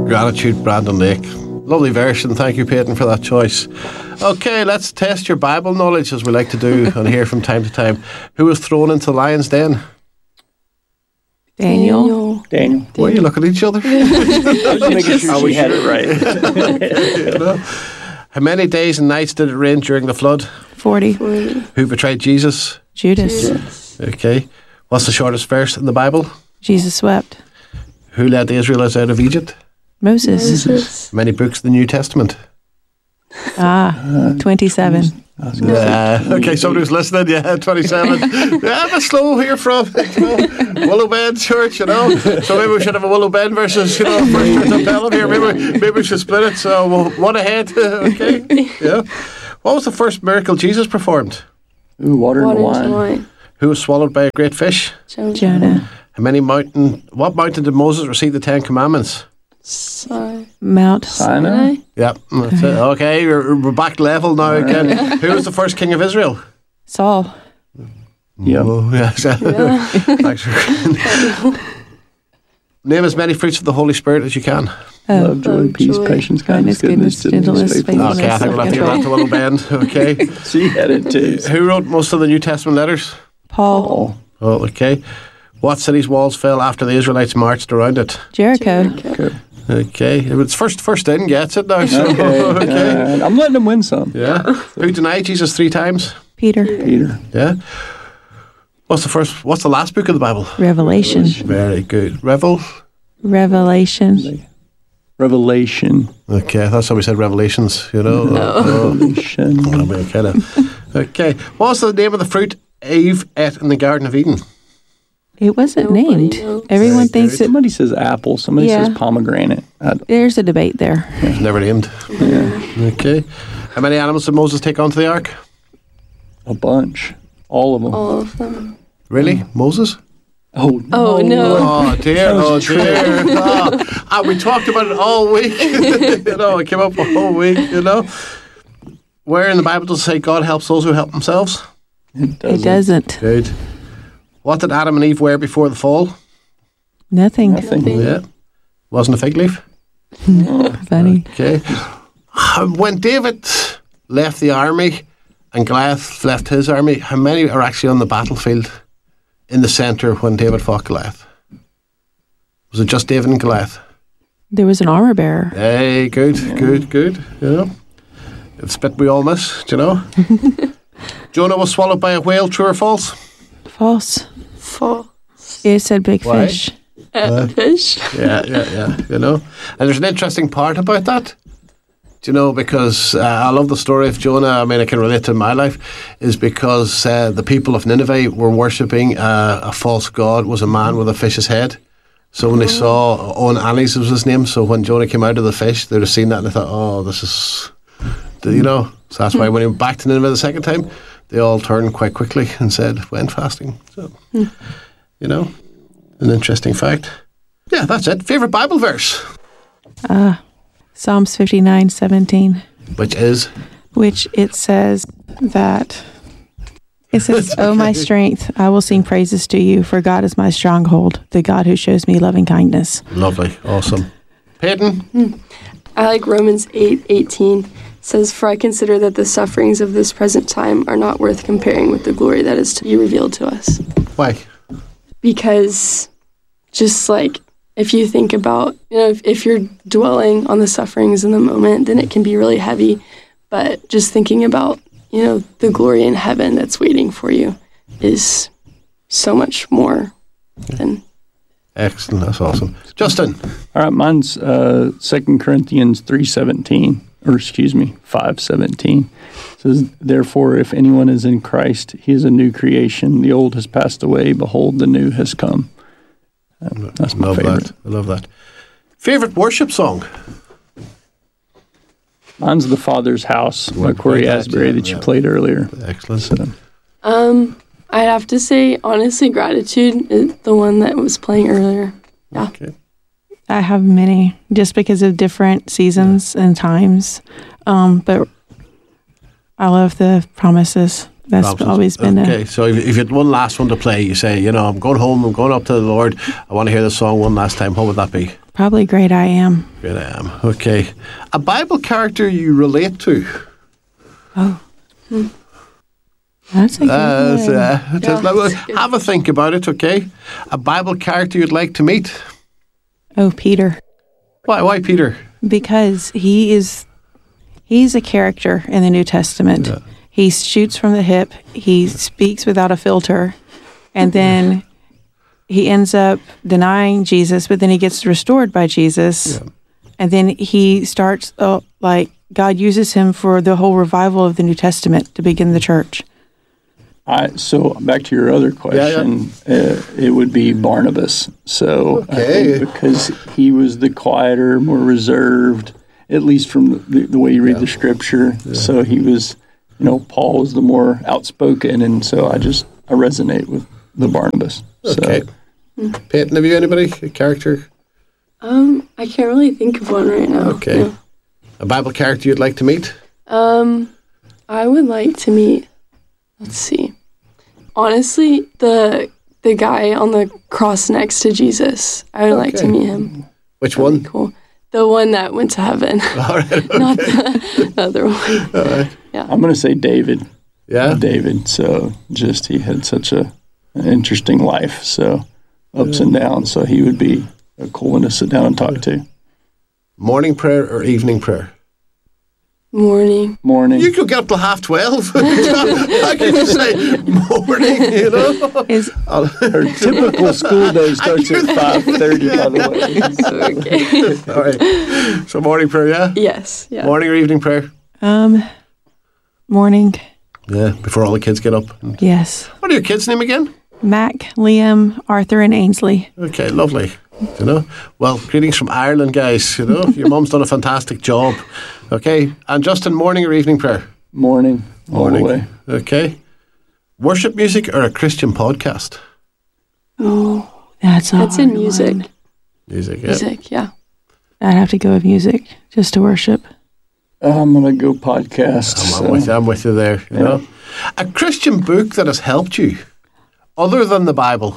Gratitude, Brandon Lake. Lovely version. Thank you, Peyton, for that choice. Okay, let's test your Bible knowledge, as we like to do on here from time to time. Who was thrown into the lion's den? Daniel. Why are you looking at each other? I was making sure we had it right. Okay, you know. How many days and nights did it rain during the flood? 40. Who betrayed Jesus? Judas. Okay. What's the shortest verse in the Bible? Jesus wept. Who led the Israelites out of Egypt? Moses. How many books in the New Testament? 27. Okay, somebody was listening. Yeah, 27. Yeah, I'm slow here from Willow Bend Church, So maybe we should have a Willow Bend versus, First Church of Pelham here. Maybe we should split it. So one ahead. Okay. Yeah. What was the first miracle Jesus performed? Water into wine. Who was swallowed by a great fish? Jonah. What mountain did Moses receive the 10 Commandments? Mount Sinai. Yeah, that's it. Okay, we're back level now again. Who was the first king of Israel? Saul. Yeah. Oh, yes. Thanks for Name as many fruits of the Holy Spirit as you can. Love, joy, peace, patience, kindness, goodness, gentleness, faithfulness. Okay, I think we'll have to give that to Little Bend. Okay. She had it too. Who wrote most of the New Testament letters? Paul. Oh, okay. What city's walls fell after the Israelites marched around it? Jericho. Okay. It's first in gets it now. So, okay. I'm letting them win some. Yeah. Who denied Jesus 3 times? Peter. Yeah. What's the last book of the Bible? Revelation. Very good. Revelation. Okay, I thought somebody said Revelations, Revelation. Okay. What's the name of the fruit Eve ate in the Garden of Eden? It wasn't named. Everyone thinks it. Somebody says apple. Somebody says pomegranate. There's a debate there. It's never named. Yeah. Okay. How many animals did Moses take onto the ark? A bunch. All of them. All of them. Really? Moses? Oh, no. Oh, dear. We talked about it all week. It came up a whole week, Where in the Bible does it say God helps those who help themselves? It doesn't. Good. What did Adam and Eve wear before the fall? Nothing. Yeah. Wasn't a fig leaf? Funny. Okay. When David left the army and Goliath left his army, how many are actually on the battlefield in the centre when David fought Goliath? Was it just David and Goliath? There was an armor bearer. Hey, good. It's a bit we all miss, Jonah was swallowed by a whale, true or false? False. False. It said big Why? fish. Fish. Yeah. And there's an interesting part about that. Because I love the story of Jonah. I mean, I can relate to my life, is because the people of Nineveh were worshipping a false god, was a man with a fish's head. So when they saw Owen Annis was his name, so when Jonah came out of the fish, they'd have seen that and they thought, oh, this is, So that's why when he went back to Nineveh the second time, they all turned quite quickly and said, went fasting. So, an interesting fact. Yeah, that's it. Favourite Bible verse? Psalms 59:17. Which it says that, "O my strength, I will sing praises to you, for God is my stronghold, the God who shows me loving kindness." Lovely. Awesome. Peyton? I like Romans 8:18. Says, "For I consider that the sufferings of this present time are not worth comparing with the glory that is to be revealed to us." Why? Because just like, if you think about, if you're dwelling on the sufferings in the moment, then it can be really heavy. But just thinking about, the glory in heaven that's waiting for you is so much more than... Excellent. That's awesome. Justin? All right, mine's 2 Corinthians 5:17. It says, "Therefore, if anyone is in Christ, he is a new creation. The old has passed away. Behold, the new has come." That's my favorite. I love that. Favorite worship song? Mine's "The Father's House" by Corey Asbury that you played earlier. Excellent. So, I'd have to say, honestly, "Gratitude" is the one that was playing earlier. Yeah. Okay. I have many, just because of different seasons and times. But I love the Promises. That's always been okay. So if you had one last one to play, you say, I'm going home, I'm going up to the Lord, I want to hear the song one last time. What would that be? Probably Great I Am. Great I Am. Okay. A Bible character you relate to? Oh. That's a good one. Just have a think about it, okay? A Bible character you'd like to meet? Oh, Peter. Why Peter? Because he's a character in the New Testament. Yeah. He shoots from the hip. He speaks without a filter. And then he ends up denying Jesus, but then he gets restored by Jesus. Yeah. And then he starts, God uses him for the whole revival of the New Testament to begin the church. So back to your other question, it would be Barnabas. So I think because he was the quieter, more reserved, at least from the way you read the scripture. Yeah. So he was, Paul was the more outspoken, and so I resonate with the Barnabas. Okay. So. Peyton, have you anybody, a character? I can't really think of one right now. Okay. No. A Bible character you'd like to meet? I would like to meet, let's see. Honestly, the guy on the cross next to Jesus, I would like to meet him. Which one? Cool. The one that went to heaven. All right, okay. Not the other one. All right. Yeah. I'm going to say David. Yeah? David. So he had such an interesting life. So ups and downs. So he would be a cool one to sit down and talk to. Morning prayer or evening prayer? Morning. You could get up till 12:30. How can you say morning, Her typical school day starts at 5:30, by the way. Okay. All right. So morning prayer, yeah? Yes. Yeah. Morning or evening prayer? Morning. Yeah, before all the kids get up. Yes. What are your kids' name again? Mac, Liam, Arthur, and Ainsley. Okay, lovely. Well, greetings from Ireland, guys. Your mum's done a fantastic job. Okay, and Justin, morning or evening prayer? Morning. All the way. Okay. Worship music or a Christian podcast? Oh, that's in music. One. Music, yeah. I'd have to go with music just to worship. I'm going to go podcast. I'm with you there. You know? A Christian book that has helped you, other than the Bible?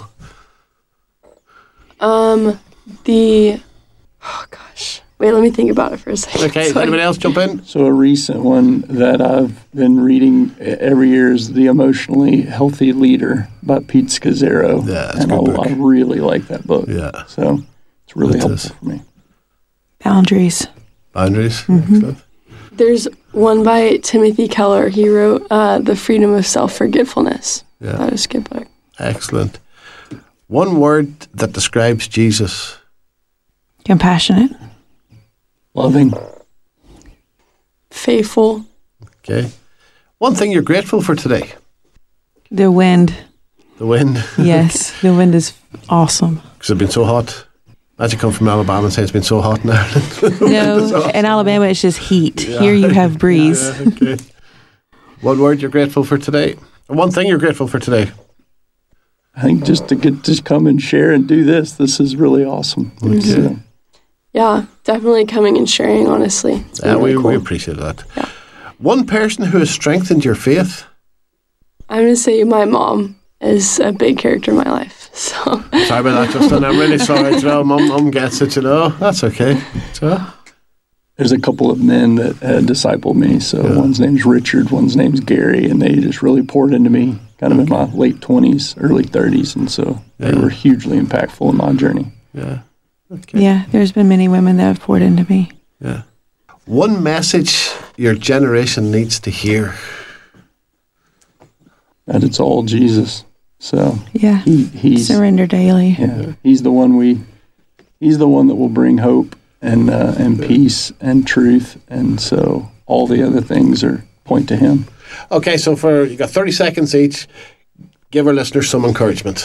Wait, let me think about it for a second. Okay, anybody else jump in? So a recent one that I've been reading every year is The Emotionally Healthy Leader by Pete Scazzero. Yeah, and I really like that book. Yeah. So it's really helpful for me. Boundaries. Mm-hmm. There's one by Timothy Keller. He wrote The Freedom of Self-Forgetfulness. Yeah. That was a good book. Excellent. One word that describes Jesus. Compassionate. Loving. Faithful. Okay. One thing you're grateful for today. The wind. The wind. Yes, the wind is awesome. Because it's been so hot. Imagine come from Alabama and say it's been so hot in Ireland. No, in Alabama it's just heat. Yeah. Here you have breeze. Yeah, okay. One word you're grateful for today. One thing you're grateful for today. I think just to get to come and share and do this is really awesome. Okay. So. Yeah, definitely coming and sharing, honestly. We cool. appreciate that. Yeah. One person who has strengthened your faith? I'm going to say my mom is a big character in my life. So sorry about that, Justin. I'm really sorry. Mum gets it, That's okay. There's a couple of men that discipled me. So one's name's Richard, one's name's Gary, and they just really poured into me kind of in my late 20s, early 30s. And so they were hugely impactful in my journey. Yeah. Okay. Yeah, there's been many women that have poured into me. Yeah. One message your generation needs to hear. That it's all Jesus. So yeah, he's surrender daily. Yeah, he's the one that will bring hope and peace and truth, and so all the other things point to him. Okay, so you got 30 seconds each. Give our listeners some encouragement.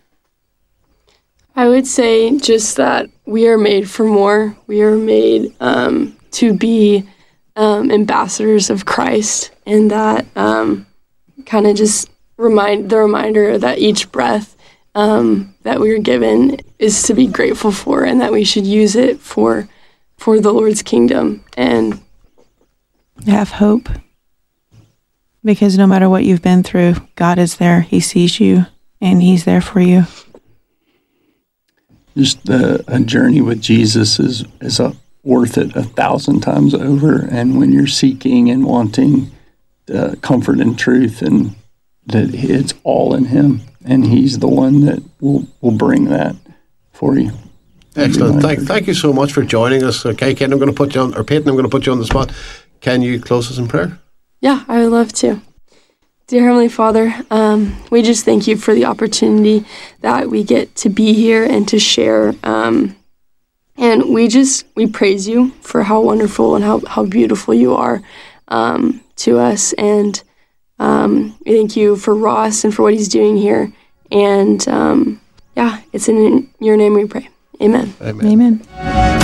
I would say just that we are made for more. We are made to be ambassadors of Christ, and that kind of just reminder that each breath that we are given is to be grateful for, and that we should use it for the Lord's kingdom and have hope. Because no matter what you've been through, God is there. He sees you, and he's there for you. just a journey with Jesus is worth it 1,000 times over. And when you're seeking and wanting comfort and truth, and that it's all in Him, and He's the one that will bring that for you. Excellent. Thank you so much for joining us. Okay, Ken, I'm going to put you on, or Peyton, I'm going to put you on the spot. Can you close us in prayer? Yeah, I would love to. Dear Heavenly Father, we just thank you for the opportunity that we get to be here and to share. And we praise you for how wonderful and how beautiful you are to us. And we thank you for Ross and for what he's doing here. And it's in your name we pray. Amen. Amen.